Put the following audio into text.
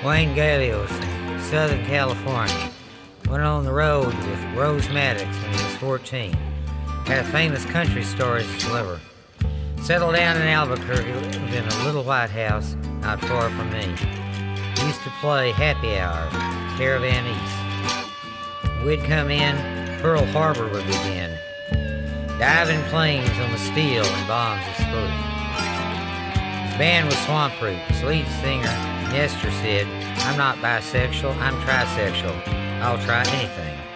Wayne Galios, Southern California. Went on the road with Rose Maddox when he was 14. Had a famous country star as his lover. Settled down in Albuquerque, lived in a little white house not far from me. Used to play happy hour, Caravan East. We'd come in, Pearl Harbor would begin. Diving planes on the steel and bombs exploding. His band was Swamp Roots. Lead singer Nestor said, "I'm not bisexual, I'm trisexual. I'll try anything."